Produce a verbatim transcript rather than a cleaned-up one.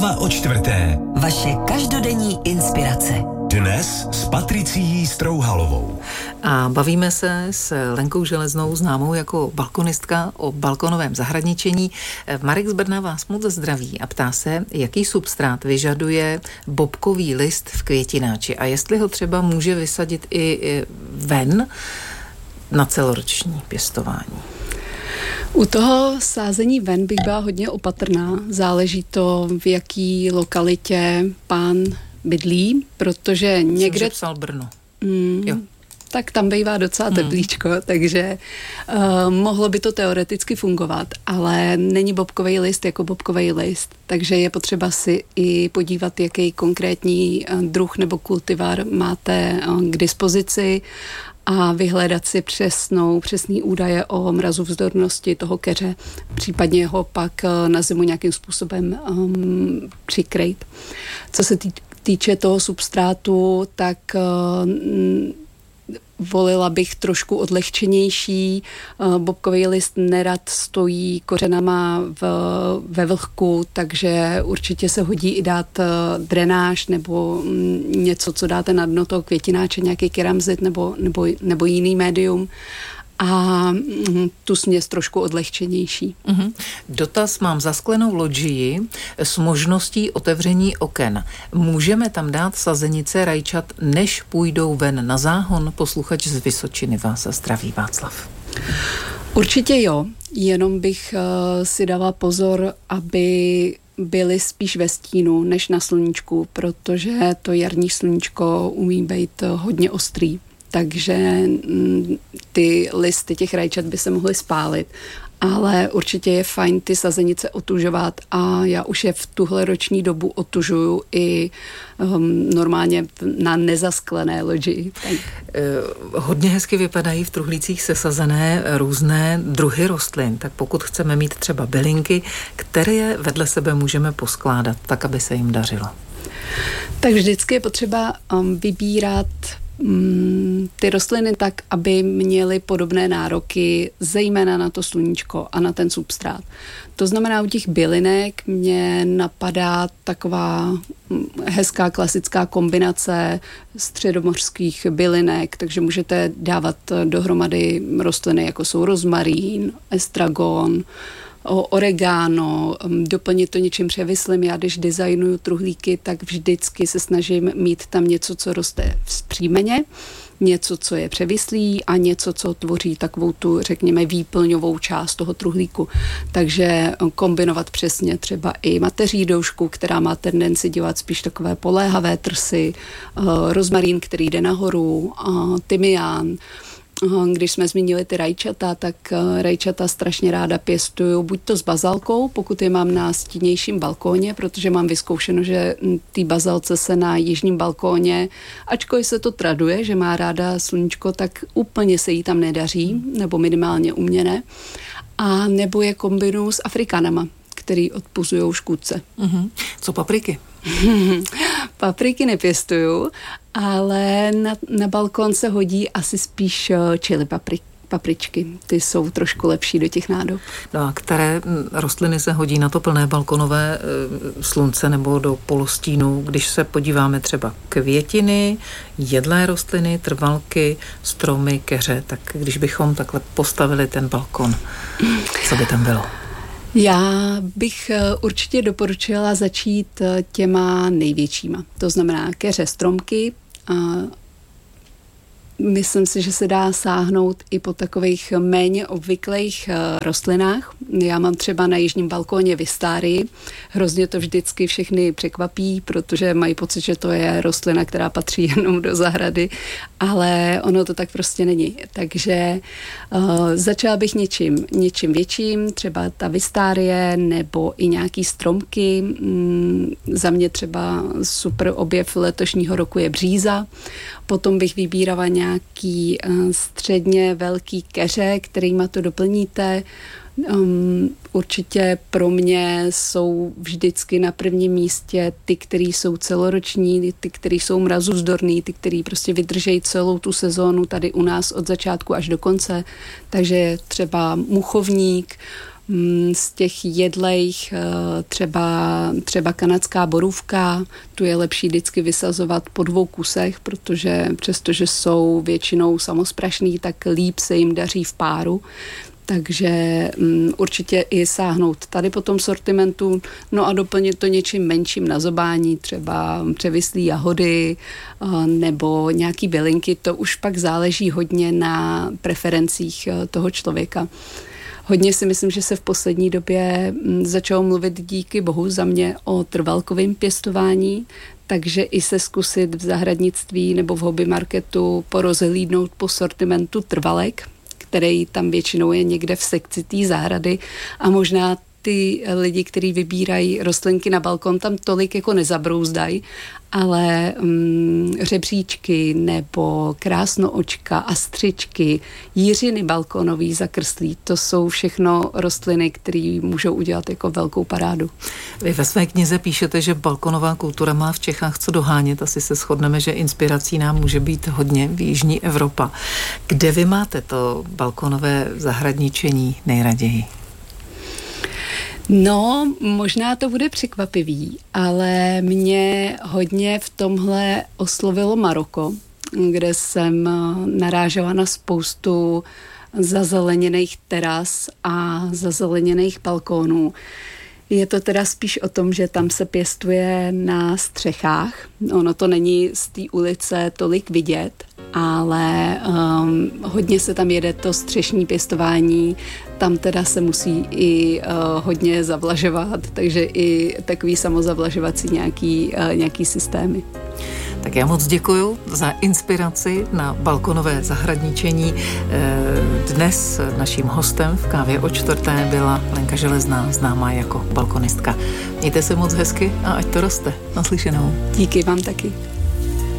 O čtvrté. Vaše každodenní inspirace. Dnes s Patricií Strouhalovou. A bavíme se s Lenkou Železnou, známou jako balkonistka, o balkonovém zahradničení. Marek z Brna vás moc zdraví a ptá se, jaký substrát vyžaduje bobkový list v květináči a jestli ho třeba může vysadit i ven na celoroční pěstování. U toho sázení ven bych byla hodně opatrná. Záleží to, v jaký lokalitě pán bydlí, protože někde... Jsem, že psal Brno. Mm, jo. Tak tam bývá docela teplíčko, hmm. takže uh, mohlo by to teoreticky fungovat, ale není bobkový list jako bobkový list, takže je potřeba si i podívat, jaký konkrétní uh, druh nebo kultivar máte uh, k dispozici a vyhledat si přesnou, přesný údaje o mrazovzdornosti toho keře, případně ho pak uh, na zimu nějakým způsobem um, přikrýt. Co se tý, týče toho substrátu, tak uh, volila bych trošku odlehčenější. Bobkový list nerad stojí kořenama v, ve vlhku, takže určitě se hodí i dát drenáž nebo něco, co dáte na dno toho květináče, nějaký keramzit nebo, nebo, nebo jiný médium. A tu směs trošku odlehčenější. Mm-hmm. Dotaz mám za sklenou loďii s možností otevření oken. Můžeme tam dát sazenice rajčat, než půjdou ven na záhon? Posluchač z Vysočiny vás zdraví, Václav. Určitě jo, jenom bych uh, si dala pozor, aby byly spíš ve stínu, než na sluníčku, protože to jarní sluníčko umí být hodně ostrý. Takže ty listy těch rajčat by se mohly spálit. Ale určitě je fajn ty sazenice otužovat a já už je v tuhle roční dobu otužuju i um, normálně na nezasklené loďii. Eh, hodně hezky vypadají v truhlících sesazené různé druhy rostlin, tak pokud chceme mít třeba bylinky, které vedle sebe můžeme poskládat, tak aby se jim dařilo. Tak vždycky je potřeba um, vybírat ty rostliny tak, aby měly podobné nároky, zejména na to sluníčko a na ten substrát. To znamená, u těch bylinek mě napadá taková hezká klasická kombinace středomořských bylinek, takže můžete dávat dohromady rostliny, jako jsou rozmarín, estragon, oregano, doplnit to něčím převislým. Já když designuju truhlíky, tak vždycky se snažím mít tam něco, co roste vzpřímeně, něco, co je převislý a něco, co tvoří takovou tu, řekněme, výplňovou část toho truhlíku. Takže kombinovat přesně třeba i mateří doušku, která má tendenci dělat spíš takové poléhavé trsy, rozmarín, který jde nahoru, tymián. Když jsme zmínili ty rajčata, tak rajčata strašně ráda pěstuju buď to s bazalkou, pokud je mám na stinnějším balkóně, protože mám vyzkoušeno, že ty bazalce se na jižním balkóně, ačkoliv se to traduje, že má ráda sluníčko, tak úplně se jí tam nedaří, nebo minimálně u mě ne. A nebo je kombinuju s afrikanama, který odpuzujou škůdce. Mm-hmm. Co papriky? Papriky nepěstuju, ale na, na balkón se hodí asi spíš chili paprik, papričky. Ty jsou trošku lepší do těch nádob. No a které rostliny se hodí na to plné balkonové slunce nebo do polostínu, když se podíváme třeba květiny, jedlé rostliny, trvalky, stromy, keře, tak když bychom takhle postavili ten balkon, co by tam bylo? Já bych určitě doporučila začít těma největšíma. To znamená keře, stromky. Myslím si, že se dá sáhnout i po takových méně obvyklých rostlinách. Já mám třeba na jižním balkóně vistárii. Hrozně to vždycky všechny překvapí, protože mají pocit, že to je rostlina, která patří jenom do zahrady, ale ono to tak prostě není. Takže uh, začala bych něčím, něčím větším, třeba ta vistárie nebo i nějaký stromky. Mm, za mě třeba super objev letošního roku je bříza. Potom bych vybírala nějaký uh, středně velký keře, kterýma to doplníte. Um, určitě pro mě jsou vždycky na prvním místě ty, který jsou celoroční, ty, který jsou mrazovzdorný, ty, který prostě vydržejí celou tu sezónu tady u nás od začátku až do konce. Takže třeba muchovník, Z těch jedlejch třeba, třeba kanadská borůvka, tu je lepší vždycky vysazovat po dvou kusech, protože přestože jsou většinou samosprašný, tak líp se jim daří v páru. Takže um, určitě i sáhnout tady po tom sortimentu, no a doplnit to něčím menším na zobání, třeba převislý jahody uh, nebo nějaký bylinky, to už pak záleží hodně na preferencích uh, toho člověka. Hodně si myslím, že se v poslední době um, začalo mluvit díky bohu za mě o trvalkovém pěstování, takže i se zkusit v zahradnictví nebo v hobby marketu porozhlídnout po sortimentu trvalek, který tam většinou je někde v sekci té zahrady a možná ty lidi, kteří vybírají rostlinky na balkon, tam tolik jako nezabrouzdají, ale mm, řebříčky nebo krásnoočka, astřičky, jířiny balkonový zakrslí, to jsou všechno rostliny, které můžou udělat jako velkou parádu. Vy ve své knize píšete, že balkonová kultura má v Čechách co dohánět. Asi se shodneme, že inspirací nám může být hodně v jižní Evropa. Kde vy máte to balkonové zahradničení nejraději? No, možná to bude překvapivý, ale mě hodně v tomhle oslovilo Maroko, kde jsem narážela na spoustu zazeleněných teras a zazeleněných balkónů. Je to teda spíš o tom, že tam se pěstuje na střechách. Ono to není z té ulice tolik vidět, ale um, hodně se tam jede to střešní pěstování. Tam teda se musí i uh, hodně zavlažovat, takže i takový samozavlažovací nějaký, uh, nějaký systémy. Tak já moc děkuju za inspiraci na balkonové zahradničení. Dnes naším hostem v Kávě o čtvrté byla Lenka Železná, známá jako balkonistka. Mějte se moc hezky a ať to roste. Naslyšenou. Díky vám taky.